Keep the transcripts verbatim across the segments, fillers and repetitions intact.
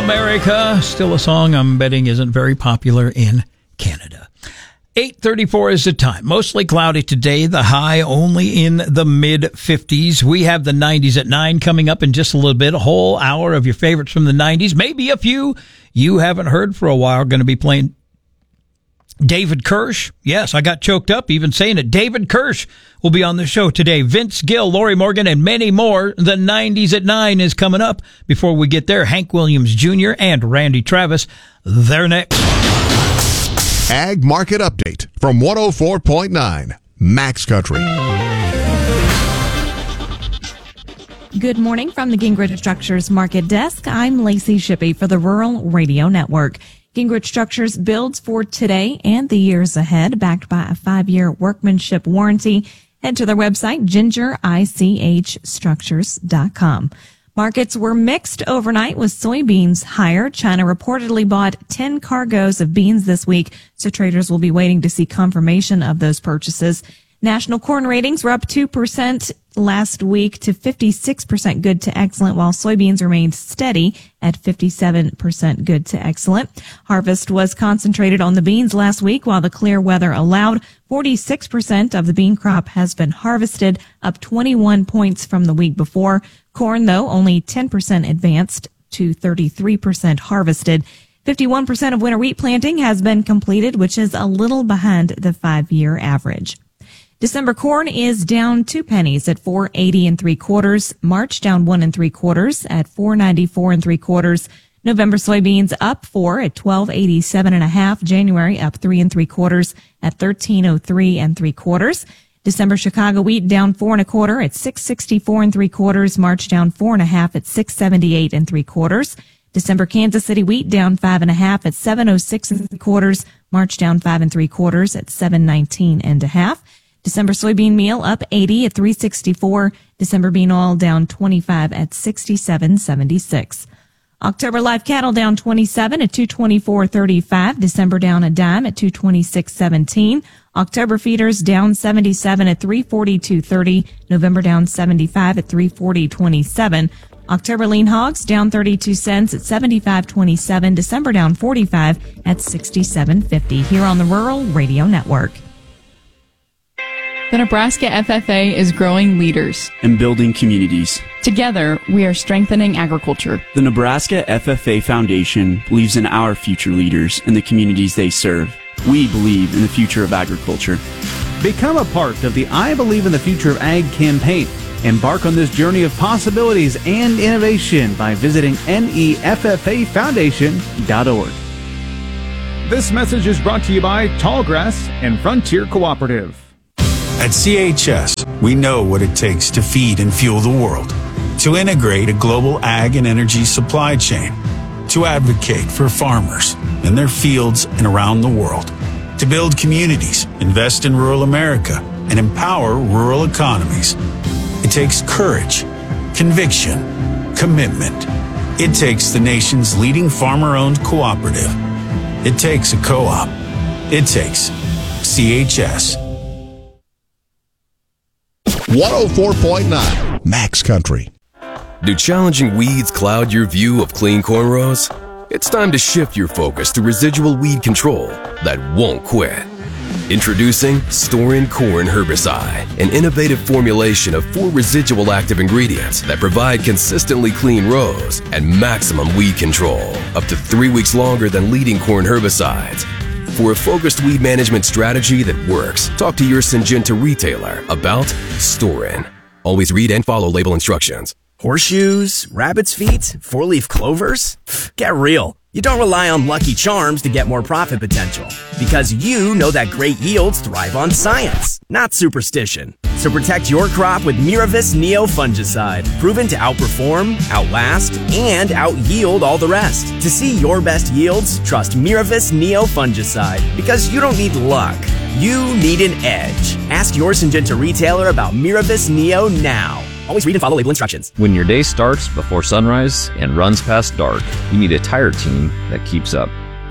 America. Still a song I'm betting isn't very popular in Canada. eight thirty-four is the time. Mostly cloudy today. The high only in the mid fifties. We have the nineties at nine coming up in just a little bit. A whole hour of your favorites from the nineties. Maybe a few you haven't heard for a while. Going to be playing David Kirsch. Yes, I got choked up even saying it. David Kirsch will be on the show today. Vince Gill, Lori Morgan, and many more. The nineties at nine is coming up. Before we get there, Hank Williams Junior and Randy Travis, they're next. Ag Market Update from one oh four point nine Max Country. Good morning from the Gingrich Structures Market Desk. I'm Lacey Shippey for the Rural Radio Network. Gingrich Structures builds for today and the years ahead, backed by a five-year workmanship warranty. Head to their website, ginger ich structures dot com. Markets were mixed overnight with soybeans higher. China reportedly bought ten cargoes of beans this week, so traders will be waiting to see confirmation of those purchases. National corn ratings were up two percent last week to fifty-six percent good to excellent, while soybeans remained steady at fifty-seven percent good to excellent. Harvest was concentrated on the beans last week, while the clear weather allowed. forty-six percent of the bean crop has been harvested, up twenty-one points from the week before. Corn, though, only ten percent advanced to thirty-three percent harvested. fifty-one percent of winter wheat planting has been completed, which is a little behind the five-year average. December corn is down two pennies at four eighty and three quarters. March down one and three quarters at four ninety-four and three quarters. November soybeans up four at twelve eighty-seven and a half. January up three and three quarters at thirteen oh three and three quarters. December Chicago wheat down four and a quarter at six sixty-four and three quarters. March down four and a half at six seventy-eight and three quarters. December Kansas City wheat down five and a half at seven oh six and three quarters. March down five and three quarters at seven nineteen and a half. December soybean meal up eighty at three sixty-four. December bean oil down twenty-five at sixty-seven seventy-six. October live cattle down twenty-seven at two twenty-four thirty-five. December down a dime at two twenty-six seventeen. October feeders down seventy-seven at three forty-two thirty. November down seventy-five at three forty twenty-seven. October lean hogs down thirty-two cents at seventy-five twenty-seven. December down forty-five at sixty-seven fifty. Here on the Rural Radio Network. The Nebraska F F A is growing leaders and building communities. Together, we are strengthening agriculture. The Nebraska F F A Foundation believes in our future leaders and the communities they serve. We believe in the future of agriculture. Become a part of the I Believe in the Future of Ag campaign. Embark on this journey of possibilities and innovation by visiting N E F F A foundation dot org. This message is brought to you by Tallgrass and Frontier Cooperative. At C H S, we know what it takes to feed and fuel the world, to integrate a global ag and energy supply chain, to advocate for farmers in their fields and around the world, to build communities, invest in rural America, and empower rural economies. It takes courage, conviction, commitment. It takes the nation's leading farmer-owned cooperative. It takes a co-op. It takes C H S. one oh four point nine Max Country. Do challenging weeds cloud your view of clean cornrows? It's time to shift your focus to residual weed control that won't quit. Introducing Storin Corn Herbicide, an innovative formulation of four residual active ingredients that provide consistently clean rows and maximum weed control, up to three weeks longer than leading corn herbicides. For a focused weed management strategy that works, talk to your Syngenta retailer about Storin. Always read and follow label instructions. Horseshoes, rabbit's feet, four-leaf clovers? Get real. You don't rely on Lucky Charms to get more profit potential, because you know that great yields thrive on science, not superstition. So protect your crop with Miravis Neo Fungicide, proven to outperform, outlast, and out-yield all the rest. To see your best yields, trust Miravis Neo Fungicide, because you don't need luck. You need an edge. Ask your Syngenta retailer about Miravis Neo now. Always read and follow label instructions. When your day starts before sunrise and runs past dark, you need a tire team that keeps up.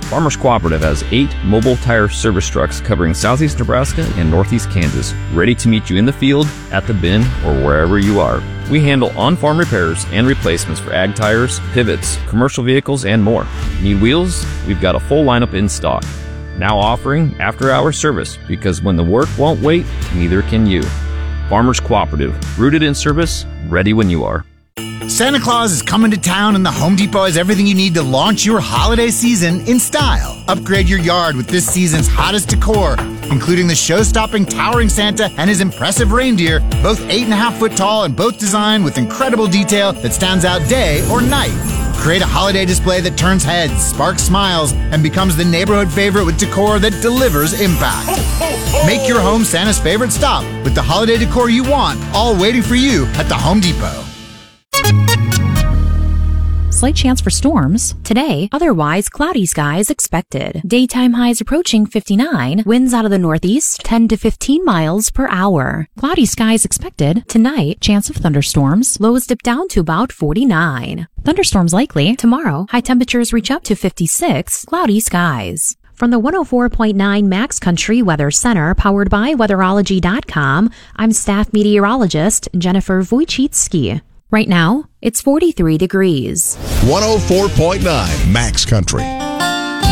Farmers Cooperative has eight mobile tire service trucks covering southeast Nebraska and northeast Kansas, ready to meet you in the field, at the bin, or wherever you are. We handle on-farm repairs and replacements for ag tires, pivots, commercial vehicles, and more. Need wheels? We've got a full lineup in stock. Now offering after-hour service, because when the work won't wait, neither can you. Farmers Cooperative, rooted in service, ready when you are. Santa Claus is coming to town, and the Home Depot has everything you need to launch your holiday season in style. Upgrade your yard with this season's hottest decor, including the show-stopping towering Santa and his impressive reindeer, both eight and a half foot tall and both designed with incredible detail that stands out day or night. Create a holiday display that turns heads, sparks smiles, and becomes the neighborhood favorite with decor that delivers impact. Make your home Santa's favorite stop with the holiday decor you want, all waiting for you at the Home Depot. Slight chance for storms today, otherwise cloudy skies expected. Daytime highs approaching fifty-nine, winds out of the northeast ten to fifteen miles per hour. Cloudy skies expected tonight, chance of thunderstorms, lows dip down to about forty-nine. Thunderstorms likely tomorrow, high temperatures reach up to fifty-six, cloudy skies. From the one oh four point nine Max Country Weather Center, powered by weatherology dot com, I'm staff meteorologist Jennifer Wojcicki. Right now, it's forty-three degrees. one oh four point nine Max Country.